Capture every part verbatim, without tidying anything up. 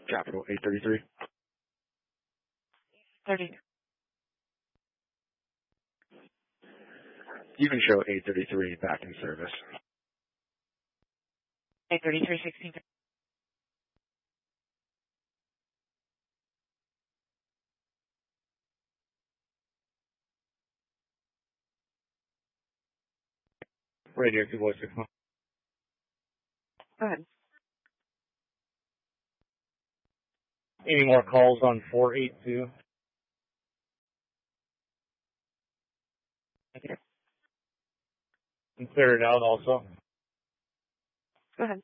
Capital eight thirty-three. thirty. You can show eight thirty-three back in service. eight thirty-three, sixteen. Radio two voice six one. Go ahead. Any more calls on four eight two? Negative. And clear it out also. Go ahead.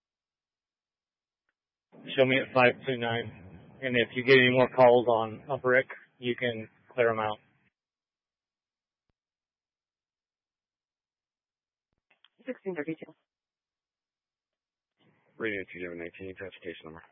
Show me at five two nine. And if you get any more calls on a brick, you can clear them out. sixteen thirty-two. Radio two zero nineteen, transportation number.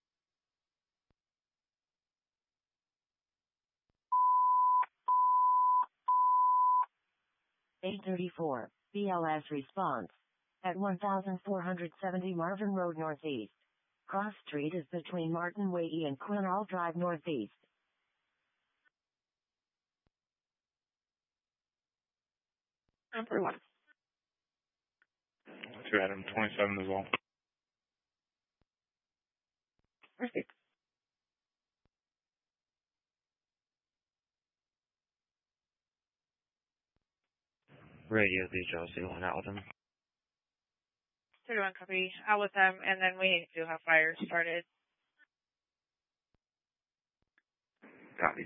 eight thirty-four, B L S response. At one thousand four hundred seventy Marvin Road Northeast. Cross Street is between Martin Way and Quinall Drive Northeast. Number one. two Adam twenty-seven as well. Perfect. Radio Beach, I'll see one out with them. thirty-one copy. Out with them, and then we do have fire started. Copy.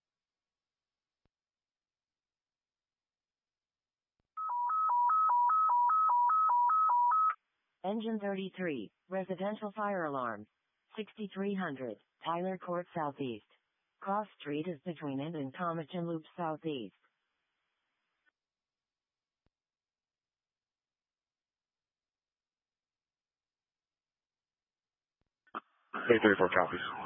Engine thirty-three, residential fire alarm. sixty-three hundred, Tyler Court Southeast. Cross Street is between End and Comiton Loop Southeast. eight thirty-four copies.